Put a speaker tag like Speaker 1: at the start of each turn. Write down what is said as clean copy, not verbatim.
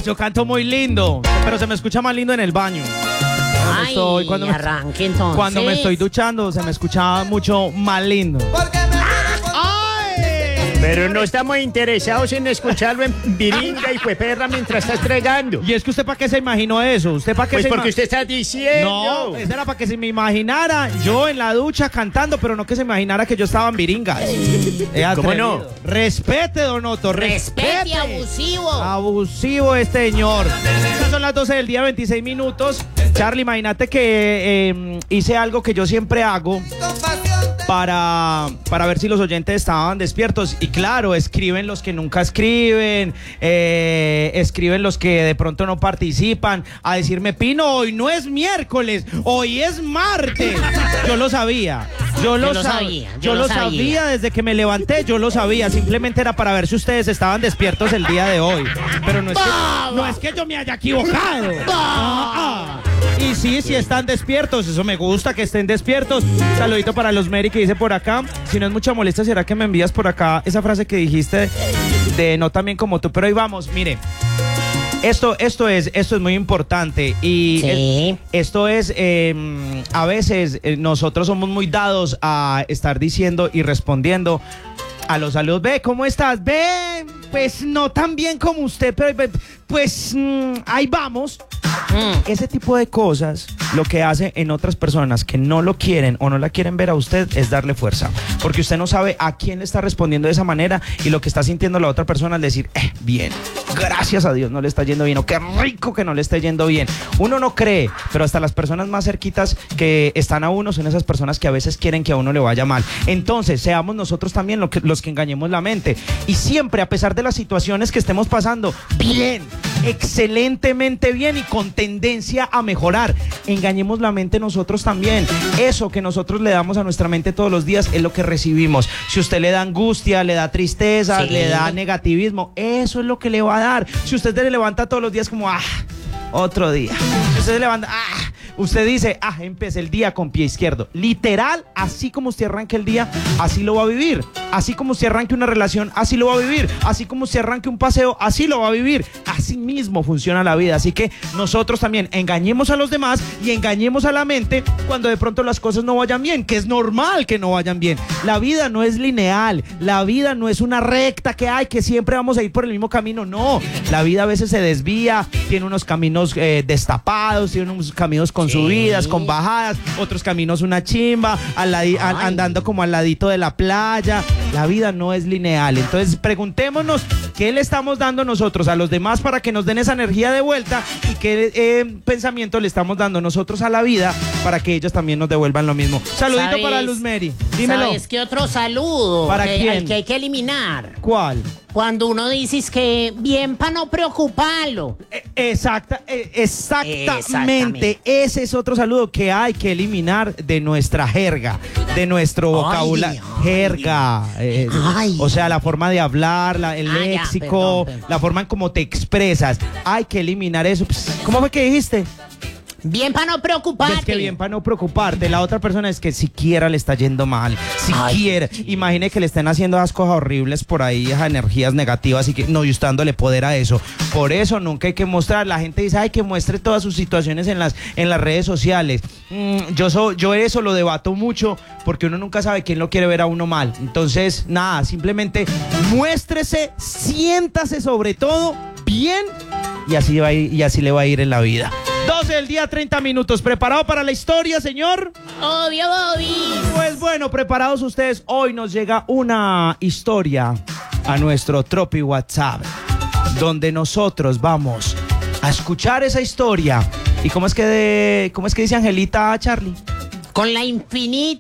Speaker 1: yo canto muy lindo, pero se me escucha más lindo en el baño.
Speaker 2: Arranque entonces.
Speaker 1: Cuando me estoy duchando se me escucha mucho más lindo.
Speaker 3: Pero no estamos interesados en escucharlo en viringa y perra mientras está estregando.
Speaker 1: ¿Y es que usted para qué se imaginó eso? ¿Usted para qué
Speaker 3: Pues porque usted está diciendo.
Speaker 1: No, eso era para que se me imaginara yo en la ducha cantando, pero no que se imaginara que yo estaba en viringas.
Speaker 3: ¿Cómo no?
Speaker 1: Respete, Don Otto, respete.
Speaker 2: Abusivo.
Speaker 1: Abusivo este señor. Estas son las 12 del día, 26 minutos. Charlie, imagínate que hice algo que yo siempre hago para ver si los oyentes estaban despiertos. Y claro, escriben los que nunca escriben, escriben los que de pronto no participan, a decirme, Pino, hoy no es miércoles, hoy es martes. Yo lo sabía. Yo lo sabía desde que me levanté, yo lo sabía. Simplemente era para ver si ustedes estaban despiertos el día de hoy. Pero no es que yo me haya equivocado. Y sí están despiertos, eso me gusta que estén despiertos. Saludito para los Mary que dice por acá, si no es mucha molestia, ¿será que me envías por acá esa frase que dijiste de no tan bien como tú? Pero ahí vamos, mire. Esto es muy importante y
Speaker 2: sí.
Speaker 1: Esto es, a veces nosotros somos muy dados a estar diciendo y respondiendo a los saludos. Ve, ¿cómo estás? Ve, pues no tan bien como usted, pero pues ahí vamos. Ese tipo de cosas lo que hace en otras personas que no lo quieren o no la quieren ver a usted es darle fuerza, porque usted no sabe a quién le está respondiendo de esa manera y lo que está sintiendo la otra persona al decir, bien, gracias a Dios no le está yendo bien, o qué rico que no le esté yendo bien. Uno no cree, pero hasta las personas más cerquitas que están a uno son esas personas que a veces quieren que a uno le vaya mal. Entonces, seamos nosotros también los que engañemos la mente y siempre, a pesar de las situaciones que estemos pasando, bien, excelentemente bien y con tendencia a mejorar, engañemos la mente nosotros también. Eso que nosotros le damos a nuestra mente todos los días es lo que recibimos. Si usted le da angustia, le da tristeza, le da negativismo, eso es lo que le va a dar. Si usted se levanta todos los días como, otro día. Si usted se levanta, usted dice, empecé el día con pie izquierdo. Literal, así como usted arranque el día, así lo va a vivir. Así como usted arranque una relación, así lo va a vivir. Así como usted arranque un paseo, así lo va a vivir. Así mismo funciona la vida. Así que nosotros también engañemos a los demás y engañemos a la mente cuando de pronto las cosas no vayan bien, que es normal que no vayan bien. La vida no es lineal. La vida no es una recta que siempre vamos a ir por el mismo camino. No, la vida a veces se desvía, tiene unos caminos destapados, tiene unos caminos con subidas, con bajadas, otros caminos una chimba, andando como al ladito de la playa. La vida no es lineal. Entonces preguntémonos qué le estamos dando nosotros a los demás para que nos den esa energía de vuelta y qué pensamiento le estamos dando nosotros a la vida para que ellos también nos devuelvan lo mismo. Saludito para Luz Mary. Dímelo.
Speaker 2: ¿Sabes qué otro saludo?
Speaker 1: ¿Para quién?
Speaker 2: El que hay que eliminar.
Speaker 1: ¿Cuál?
Speaker 2: Cuando uno dice que bien para no preocuparlo.
Speaker 1: Exactamente. Ese es otro saludo que hay que eliminar de nuestra jerga, de nuestro vocabulario. Jerga. O sea, la forma de hablar, el léxico,
Speaker 2: perdón.
Speaker 1: la forma en cómo te expresas. Hay que eliminar eso. ¿Cómo fue que dijiste?
Speaker 2: Bien para no preocuparte.
Speaker 1: Es que bien para no preocuparte. La otra persona es que siquiera le está yendo mal. Siquiera. Imagine que le estén haciendo esas cosas horribles por ahí, esas energías negativas y que no, y usted dándole poder a eso. Por eso nunca hay que mostrar. La gente dice, que muestre todas sus situaciones en las redes sociales. Yo eso lo debato mucho porque uno nunca sabe quién lo quiere ver a uno mal. Entonces, nada, simplemente muéstrese, siéntase sobre todo bien y así va a ir, y así le va a ir en la vida. 12 del día, 30 minutos. ¿Preparado para la historia, señor?
Speaker 2: Obvio, Bobby.
Speaker 1: Pues bueno, preparados ustedes. Hoy nos llega una historia a nuestro Tropi WhatsApp, donde nosotros vamos a escuchar esa historia. ¿Y cómo es que dice Angelita, Charlie?
Speaker 2: Con la infinita